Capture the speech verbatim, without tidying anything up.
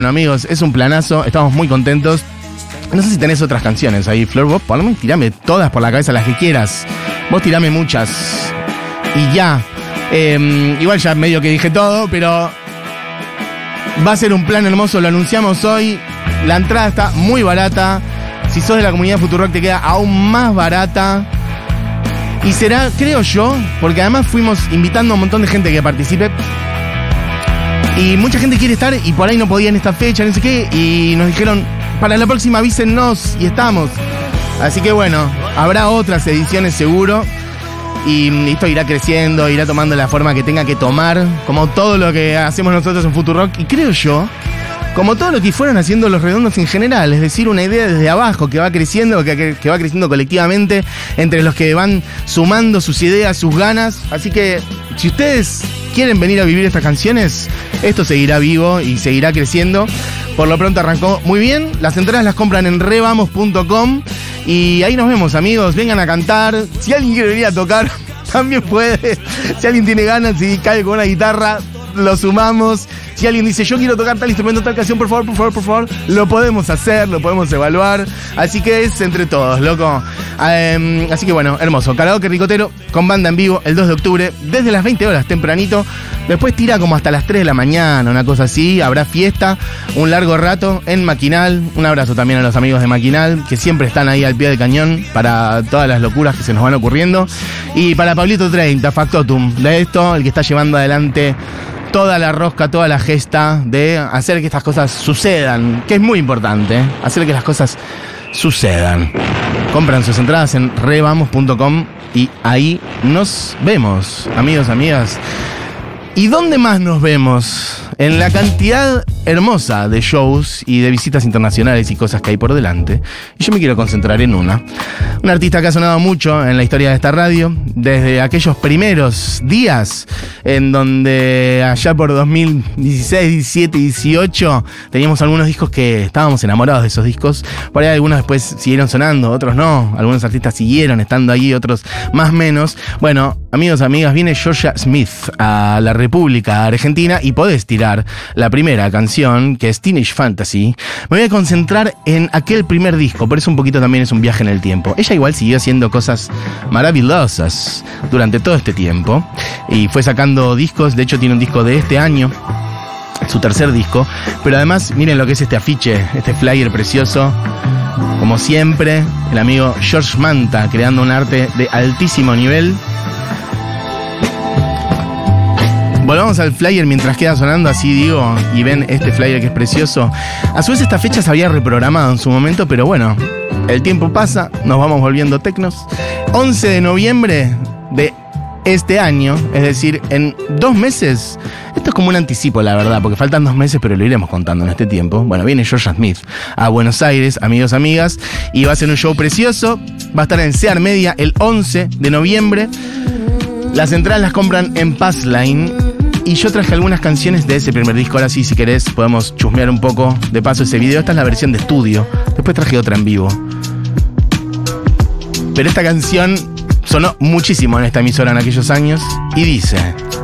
Bueno, amigos, es un planazo, estamos muy contentos. No sé si tenés otras canciones ahí, Flor, vos por lo menos tirame todas por la cabeza, las que quieras. Vos tirame muchas. Y ya. Eh, igual ya medio que dije todo, pero va a ser un plan hermoso, lo anunciamos hoy. La entrada está muy barata. Si sos de la comunidad Futurock te queda aún más barata. Y será, creo yo, porque además fuimos invitando a un montón de gente que participe. Y mucha gente quiere estar y por ahí no podía en esta fecha, no sé qué. Y nos dijeron, para la próxima avísennos y estamos. Así que bueno, habrá otras ediciones seguro. Y esto irá creciendo, irá tomando la forma que tenga que tomar, como todo lo que hacemos nosotros en Futurock. Y creo yo, como todo lo que fueron haciendo los redondos en general, es decir, una idea desde abajo que va creciendo, que, que, que va creciendo colectivamente, entre los que van sumando sus ideas, sus ganas. Así que, si ustedes quieren venir a vivir estas canciones, esto seguirá vivo y seguirá creciendo. Por lo pronto arrancó muy bien. Las entradas las compran en revamos punto com. Y ahí nos vemos, amigos. Vengan a cantar. Si alguien quiere venir a tocar, también puede. Si alguien tiene ganas y cae con una guitarra, lo sumamos. Si alguien dice, yo quiero tocar tal instrumento, tal canción, por favor, por favor, por favor, lo podemos hacer, lo podemos evaluar. Así que es entre todos, loco. Um, así que bueno, hermoso. Karaoke Ricotero con banda en vivo el dos de octubre, desde las veinte horas, tempranito. Después tira como hasta las tres de la mañana, una cosa así. Habrá fiesta, un largo rato en Maquinal. Un abrazo también a los amigos de Maquinal, que siempre están ahí al pie del cañón para todas las locuras que se nos van ocurriendo. Y para Pablito treinta, Factotum, de esto, el que está llevando adelante toda la rosca, toda la gesta de hacer que estas cosas sucedan, que es muy importante, ¿eh? Hacer que las cosas sucedan. Compran sus entradas en revamos punto com y ahí nos vemos, amigos, amigas. ¿Y dónde más nos vemos? En la cantidad hermosa de shows y de visitas internacionales y cosas que hay por delante. Y yo me quiero concentrar en una. Un artista que ha sonado mucho en la historia de esta radio, desde aquellos primeros días en donde allá por dos mil dieciséis, diecisiete, dieciocho teníamos algunos discos que estábamos enamorados de esos discos. Por ahí algunos después siguieron sonando, otros no. Algunos artistas siguieron estando allí, otros más menos. Bueno, amigos, amigas, viene Georgia Smith a la República Argentina y podés tirar la primera canción, que es Teenage Fantasy. Me voy a concentrar en aquel primer disco, por eso un poquito también es un viaje en el tiempo. Ella igual siguió haciendo cosas maravillosas durante todo este tiempo y fue sacando discos. De hecho tiene un disco de este año, su tercer disco, pero además miren lo que es este afiche, este flyer precioso. Como siempre, el amigo George Manta creando un arte de altísimo nivel. Volvamos al flyer mientras queda sonando, así digo, y ven este flyer que es precioso. A su vez esta fecha se había reprogramado en su momento, pero bueno, el tiempo pasa, nos vamos volviendo tecnos. once de noviembre de este año, es decir, en dos meses. Esto es como un anticipo, la verdad, porque faltan dos meses, pero lo iremos contando en este tiempo. Bueno, viene Georgia Smith a Buenos Aires, amigos, amigas, y va a ser un show precioso. Va a estar en Sear Media el once de noviembre. Las entradas las compran en Passline. Y yo traje algunas canciones de ese primer disco. Ahora sí, si querés, podemos chusmear un poco de paso ese video. Esta es la versión de estudio. Después traje otra en vivo. Pero esta canción sonó muchísimo en esta emisora en aquellos años. Y dice...